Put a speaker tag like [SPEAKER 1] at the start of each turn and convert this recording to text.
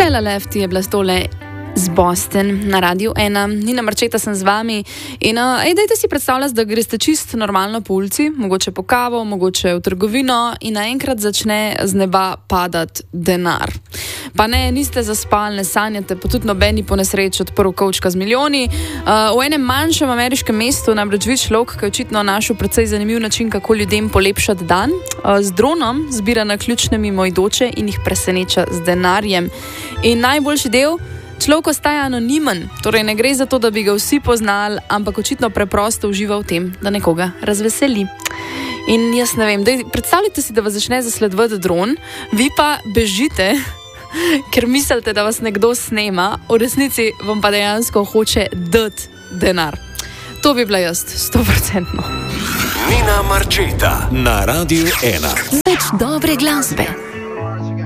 [SPEAKER 1] Stella Lefty je bila tole z Boston na Radiu 1. Nina Marčeta sem z vami in dajte si predstavljati, da greste čist normalno po ulici, mogoče po kavo, mogoče v trgovino in naenkrat začne z neba padati denar. Pa ne, niste zaspali, ne sanjate, pa tudi nobeni po nesreči odprl kovčka z milijoni. V enem manjšem ameriškem mestu namreč živi človek, ki je očitno našel precej zanimiv način, kako ljudem polepšati dan. Z dronom zbira naključne mimoidoče in jih preseneča z denarjem. In najboljši del, človek ostaja anonimen, torej ne gre za to, da bi ga vsi poznali, ampak očitno preprosto uživa v tem, da nekoga razveseli. In jaz ne vem, predstavljajte si, da vas začne zasledovati dron, vi pa bežite, ker mislite, da vas nekdo snema, v resnici vam pa dejansko hoče dati denar. To bi bila jaz, 100%.
[SPEAKER 2] Nina Marčeta na Radiu 1.
[SPEAKER 3] Več dobre glasbe.